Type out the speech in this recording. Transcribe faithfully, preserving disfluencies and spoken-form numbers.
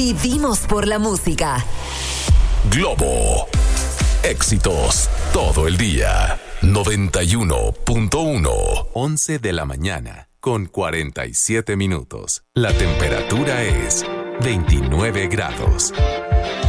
Vivimos por la música. Globo. Éxitos todo el día. noventa y uno punto uno. once de la mañana con cuarenta y siete minutos. La temperatura es veintinueve grados.